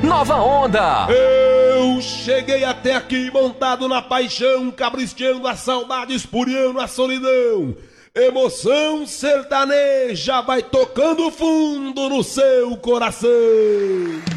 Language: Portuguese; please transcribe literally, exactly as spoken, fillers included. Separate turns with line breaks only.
Nova Onda.
Eu cheguei até aqui montado na paixão, caprichando a saudade, espuriando a solidão. Emoção sertaneja vai tocando fundo no seu coração.